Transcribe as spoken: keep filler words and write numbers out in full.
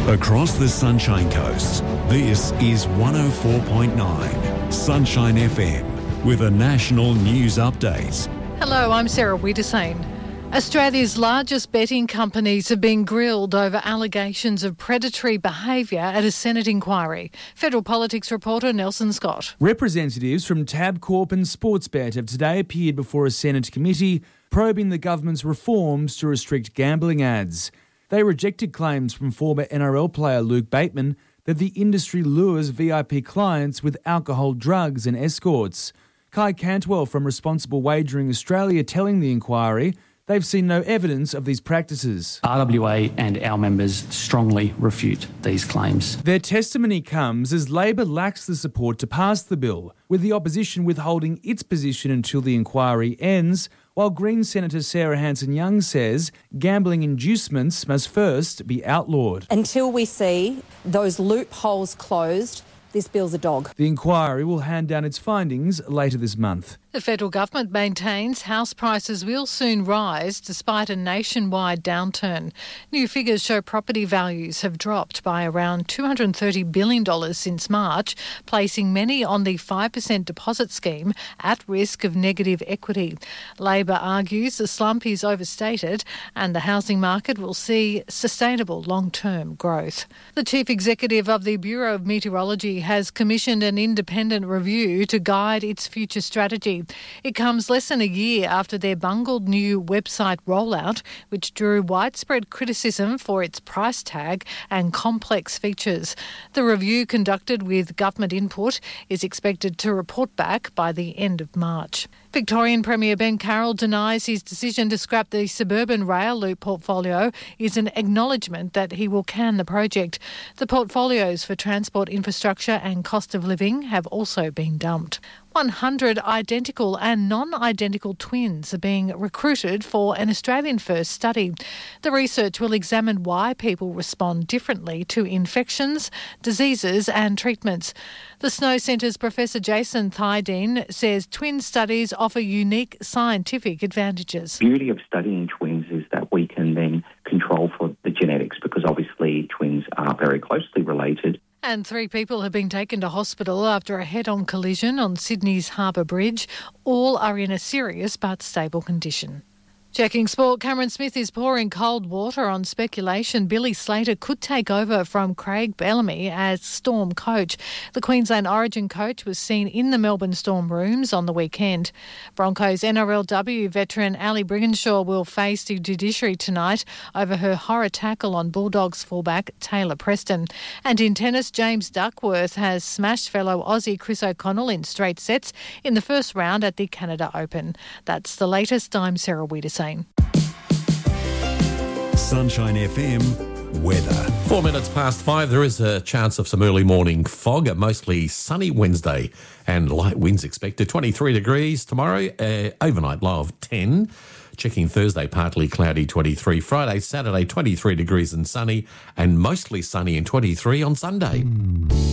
Across the Sunshine Coast, this is one oh four point nine Sunshine F M with a national news update. Hello, I'm Sarah Wiedersane. Australia's largest betting companies are being grilled over allegations of predatory behaviour at a Senate inquiry. Federal Politics reporter Nelson Scott. Representatives from Tabcorp and Sportsbet have today appeared before a Senate committee probing the government's reforms to restrict gambling ads. They rejected claims from former N R L player Luke Bateman that the industry lures V I P clients with alcohol, drugs and escorts. Kai Cantwell from Responsible Wagering Australia telling the inquiry they've seen no evidence of these practices. R W A and our members strongly refute these claims. Their testimony comes as Labor lacks the support to pass the bill, with the opposition withholding its position until the inquiry ends, while Green Senator Sarah Hanson-Young says gambling inducements must first be outlawed. Until we see those loopholes closed, this bill's a dog. The inquiry will hand down its findings later this month. The federal government maintains house prices will soon rise despite a nationwide downturn. New figures show property values have dropped by around two hundred thirty billion dollars since March, placing many on the five percent deposit scheme at risk of negative equity. Labor argues the slump is overstated and the housing market will see sustainable long-term growth. The chief executive of the Bureau of Meteorology has commissioned an independent review to guide its future strategy. It comes less than a year after their bungled new website rollout, which drew widespread criticism for its price tag and complex features. The review, conducted with government input, is expected to report back by the end of March. Victorian Premier Ben Carroll denies his decision to scrap the suburban rail loop portfolio is an acknowledgement that he will can the project. The portfolios for transport infrastructure and cost of living have also been dumped. one hundred identical and non-identical twins are being recruited for an Australian-first study. The research will examine why people respond differently to infections, diseases and treatments. The Snow Centre's Professor Jason Thydeen says twin studies offer unique scientific advantages. The beauty of studying twins is that we can then control for the genetics, because obviously twins are very closely related. And three people have been taken to hospital after a head-on collision on Sydney's Harbour Bridge. All are in a serious but stable condition. Checking sport, Cameron Smith is pouring cold water on speculation Billy Slater could take over from Craig Bellamy as Storm coach. The Queensland Origin coach was seen in the Melbourne Storm rooms on the weekend. Broncos N R L W veteran Ali Brigginshaw will face the judiciary tonight over her horror tackle on Bulldogs fullback Taylor Preston. And in tennis, James Duckworth has smashed fellow Aussie Chris O'Connell in straight sets in the first round at the Canada Open. That's the latest. I'm Sarah Wiedersane. Sunshine F M weather. Four minutes past five, there is a chance of some early morning fog, a mostly sunny Wednesday and light winds expected. twenty-three degrees tomorrow, uh, overnight low of ten. Checking Thursday, partly cloudy, twenty-three. Friday, Saturday, twenty-three degrees and sunny, and mostly sunny and twenty-three on Sunday. Mm.